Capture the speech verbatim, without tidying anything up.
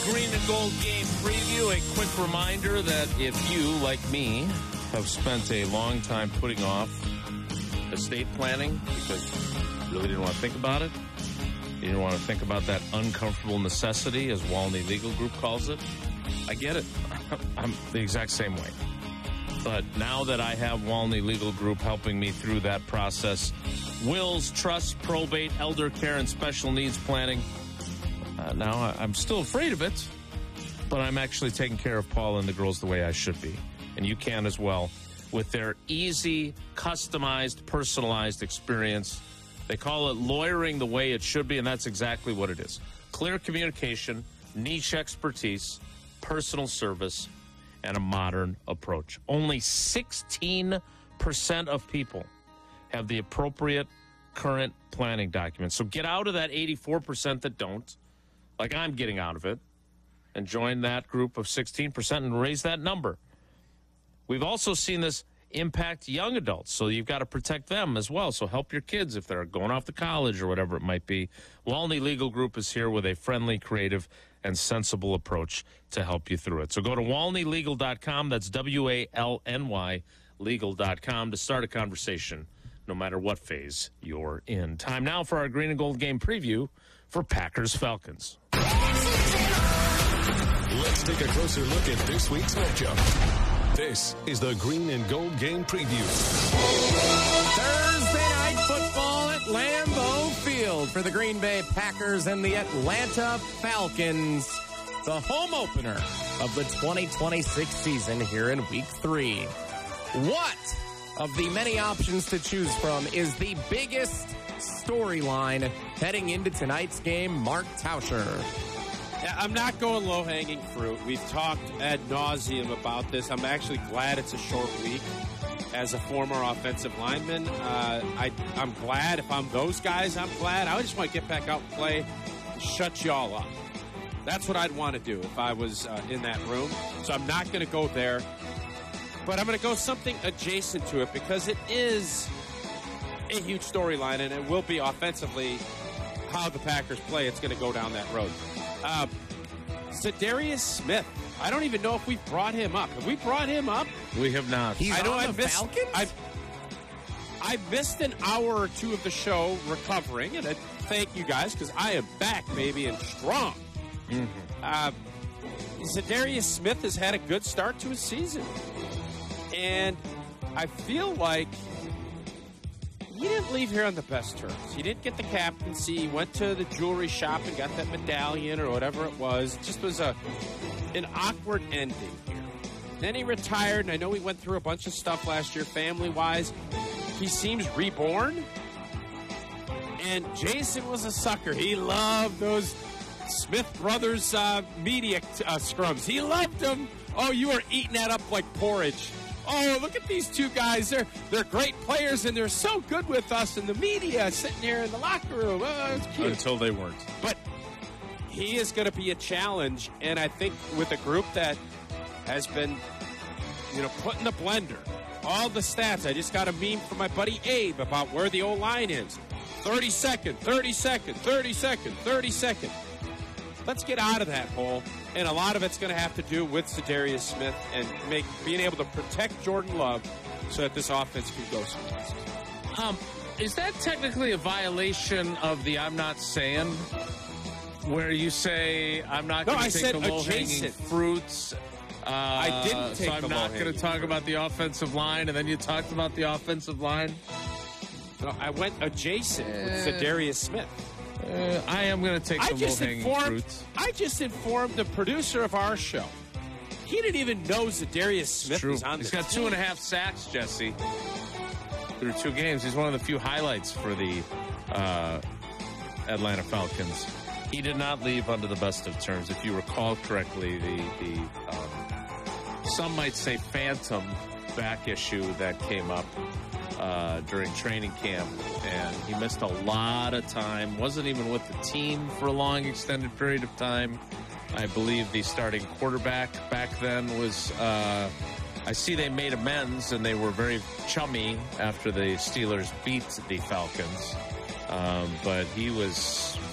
Green and Gold game preview. A quick reminder that if you, like me, have spent a long time putting off estate planning because you really didn't want to think about it, you didn't want to think about that uncomfortable necessity, as Walney Legal Group calls it, I get it. I'm the exact same way. But now that I have Walney Legal Group helping me through that process, wills, trusts, probate, elder care, and special needs planning, uh, now I'm still afraid of it, but I'm actually taking care of Paul and the girls the way I should be. And you can as well with their easy, customized, personalized experience. They call it lawyering the way it should be, and that's exactly what it is. Clear communication, niche expertise, personal service, and a modern approach. Only sixteen percent of people have the appropriate current planning documents. So get out of that eighty-four percent that don't, like I'm getting out of it, and join that group of sixteen percent and raise that number. We've also seen this impact young adults, so you've got to protect them as well. So help your kids if they're going off to college or whatever it might be. Walney Legal Group is here with a friendly, creative, and sensible approach to help you through it. So go to walney legal dot com. That's W A L N Y legal dot com to start a conversation, no matter what phase you're in. Time now for our Green and Gold game preview for Packers-Falcons. Let's take a closer look at this week's matchup. This is the Green and Gold game preview. Thursday night football at Lambeau Field for the Green Bay Packers and the Atlanta Falcons. The home opener of the twenty twenty-six season here in week three. What of the many options to choose from is the biggest storyline heading into tonight's game? Mark Tauscher. Yeah, I'm not going low-hanging fruit. We've talked ad nauseum about this. I'm actually glad it's a short week. As a former offensive lineman, uh, I, I'm glad. If I'm those guys, I'm glad. I just want to get back out and play and shut y'all up. That's what I'd want to do if I was uh, in that room. So I'm not going to go there. But I'm going to go something adjacent to it because it is a huge storyline, and it will be offensively how the Packers play. It's going to go down that road. Uh, Za'Darius Smith. I don't even know if we've brought him up. Have we brought him up? We have not. He's I know on I the missed, Falcons? I, I missed an hour or two of the show recovering, and I thank you guys because I am back, baby, and strong. Mm-hmm. Uh, Za'Darius Smith has had a good start to his season. And I feel like he didn't leave here on the best terms. He didn't get the captaincy. He went to the jewelry shop and got that medallion or whatever it was. It just was a an awkward ending here. Then he retired, and I know he went through a bunch of stuff last year family-wise. He seems reborn. And Jason was a sucker. He loved those Smith Brothers uh, media uh, scrums. He loved them. Oh, you were eating that up like porridge. Oh, look at these two guys. They're they're great players, and they're so good with us in the media, sitting here in the locker room. Oh, it's cute. Until they weren't. But he is going to be a challenge, and I think with a group that has been, you know, put in the blender, all the stats. I just got a meme from my buddy Abe about where the O-line is. thirty second, thirty second, thirty second, thirty second. Let's get out of that hole. And a lot of it's going to have to do with Za'Darius Smith and make being able to protect Jordan Love so that this offense can go someplace. Um, is that technically a violation of the I'm not saying, where you say I'm not No, going I to take said the low-hanging adjacent. fruits? Uh, I didn't take So I'm the not going to low-hanging talk fruit. about the offensive line, and then you talked about the offensive line? No, I went adjacent with Za'Darius Smith. Uh, I am going to take I the just low-hanging informed. fruits. I just informed the producer of our show. He didn't even know Za'Darius Smith True. was on He's the got team. two and a half sacks, Jesse, through two games. He's one of the few highlights for the uh, Atlanta Falcons. He did not leave under the best of terms. If you recall correctly, the, the um, some might say phantom back issue that came up uh, during training camp, and he missed a lot of time. Wasn't even with the team for a long, extended period of time. I believe the starting quarterback back then was, uh, I see they made amends, and they were very chummy after the Steelers beat the Falcons. Um, but he was